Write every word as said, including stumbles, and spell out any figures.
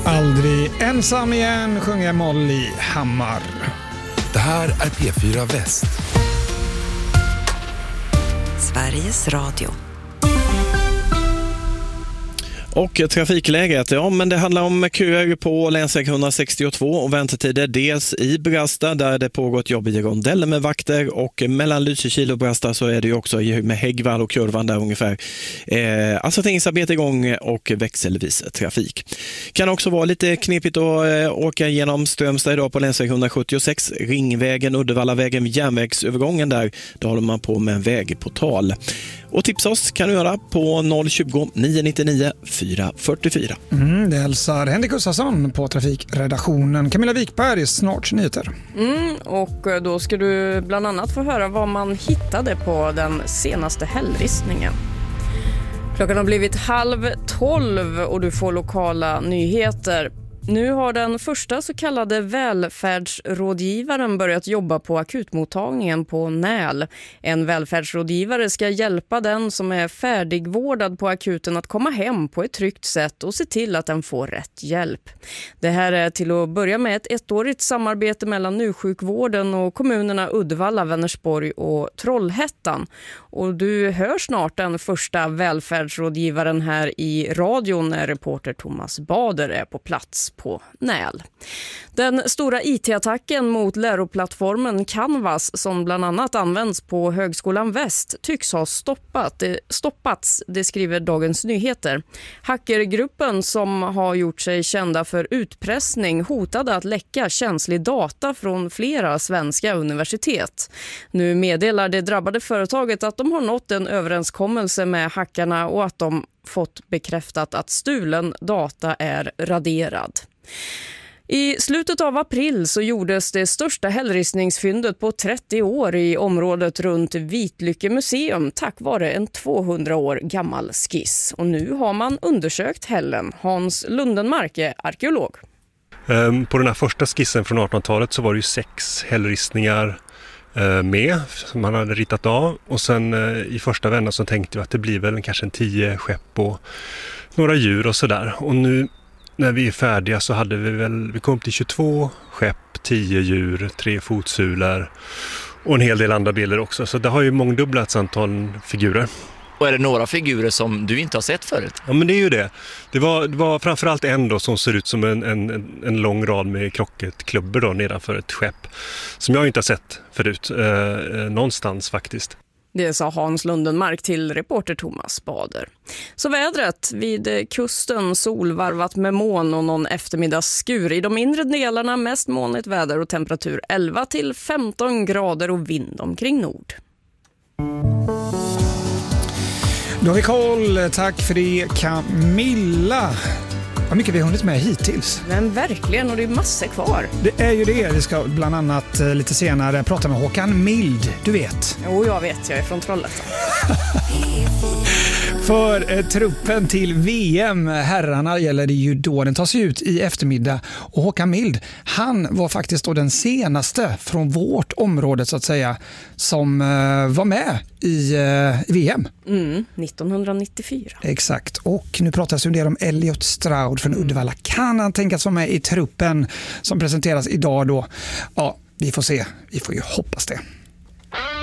Aldrig ensam igen sjunger Molly Hammar. Det här är P fyra Väst. Sveriges Radio. Och trafikläget, ja men det handlar om köer på länsväg etthundrasextiotvå och väntetider dels i Brasta där det pågår ett jobb i rondellen med vakter, och mellan Lysekil och Brasta så är det ju också med Häggvall och kurvan där ungefär. Eh, asfalteringsarbete igång och växelvis trafik. Kan också vara lite knepigt att eh, åka genom Strömstad idag på länsväg etthundrasjuttiosex, Ringvägen, Uddevallavägen, järnvägsövergången där. Då håller man på med en vägportal. Och tipsa oss kan du göra på noll tjugo, nio nittionio, fyra fyrtiofyra. Mm, det hälsar Henrik Gustafsson på trafikredaktionen. Camilla Wikberg, snart nyheter. Mm, och då ska du bland annat få höra vad man hittade på den senaste hällristningen. Klockan har blivit halv tolv och du får lokala nyheter. Nu har den första så kallade välfärdsrådgivaren börjat jobba på akutmottagningen på Näl. En välfärdsrådgivare ska hjälpa den som är färdigvårdad på akuten att komma hem på ett tryggt sätt och se till att den får rätt hjälp. Det här är till att börja med ett ettårigt samarbete mellan nysjukvården och kommunerna Uddevalla, Vänersborg och Trollhättan. Och du hör snart den första välfärdsrådgivaren här i radion när reporter Thomas Bader är på plats på Näl. Den stora I T-attacken mot läroplattformen Canvas som bland annat används på Högskolan Väst tycks ha stoppat, stoppats, det skriver Dagens Nyheter. Hackergruppen som har gjort sig kända för utpressning hotade att läcka känslig data från flera svenska universitet. Nu meddelar det drabbade företaget att de har nått en överenskommelse med hackarna och att de fått bekräftat att stulen data är raderad. I slutet av april så gjordes det största hällristningsfyndet på trettio år i området runt Vitlycke museum tack vare en tvåhundra år gammal skiss. Och nu har man undersökt hällen. Hans Lundenmark är arkeolog. På den här första skissen från artonhundratalet så var det ju sex hällristningar med som man hade ritat av, och sen i första vändan så tänkte vi att det blir väl kanske en tio skepp och några djur och sådär, och nu när vi är färdiga så hade vi väl, vi kom till tjugotvå skepp, tio djur, tre fotsulor och en hel del andra bilder också, så det har ju mångdubblats antal figurer. Och är det några figurer som du inte har sett förut? Ja, men det är ju det. Det var, det var framförallt en då som ser ut som en, en, en lång rad med krocketklubbor då nedanför ett skepp. Som jag inte har sett förut, eh, någonstans faktiskt. Det sa Hans Lundenmark till reporter Thomas Bader. Så vädret vid kusten, solvarvat med moln och någon eftermiddagsskur. I de inre delarna mest molnigt väder och temperatur elva till femton grader och vind omkring nord. Då har vi koll. Tack för det, Camilla. Vad mycket vi har hunnit med hittills. Men verkligen, och det är massor kvar. Det är ju det. Vi ska bland annat lite senare prata med Håkan Mild, du vet. Jo, jag vet. Jag är från Trollhättan. För eh, truppen till V M, herrarna gäller det ju då, den tas ut i eftermiddag, och Håkan Mild, han var faktiskt då den senaste från vårt område så att säga som eh, var med i eh, V M. Mm, nittonhundranittiofyra. Exakt, och nu pratas ju det om Elliot Stroud från Uddevalla. Kan han tänkas vara med i truppen som presenteras idag då? Ja, vi får se. Vi får ju hoppas det.